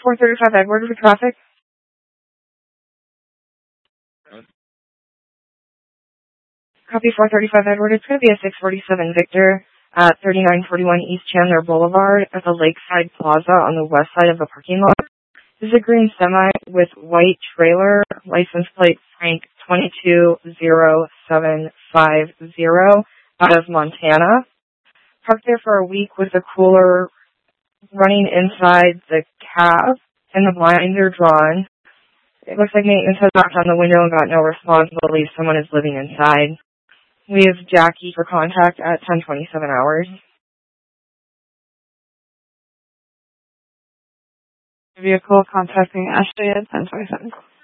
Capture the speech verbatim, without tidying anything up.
four thirty-five Edward with traffic. Copy four thirty-five Edward. It's going to be a six forty-seven Victor at thirty-nine forty-one East Chandler Boulevard at the Lakeside Plaza on the west side of the parking lot. This is a green semi with white trailer, license plate Frank two two zero seven five zero out of Montana. Parked there for a week with the cooler running inside the cab and the blinds are drawn. It looks like maintenance has knocked on the window and got no response. I believe someone is living inside. We have Jackie for contact at ten twenty-seven hours. Vehicle contacting Ashley at ten twenty-seven.